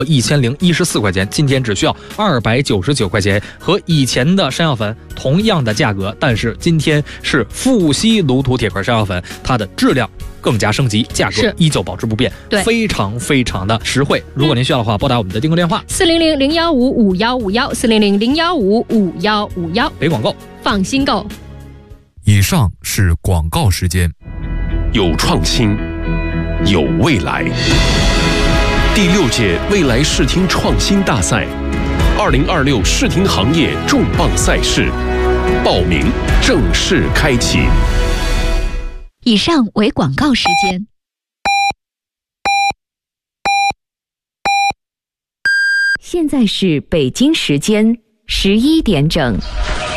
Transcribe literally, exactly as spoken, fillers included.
一千零一十四块钱，今天只需要二百九十九块钱，和以前的山药粉同样的价格，但是今天是富硒卤土铁块山药粉，它的质量更加升级，价格依旧保持不变，非常非常的实惠。如果您需要的话，拨打我们的订购电话四零零零幺五五幺五幺四零零零幺五五幺五幺。 北广购， 放心购。 以上是广告时间。 有创新，有未来。第六届未来视听创新大赛，二零二六视听行业重磅赛事，报名正式开启。 以上为广告时间。现在是北京时间十一点整。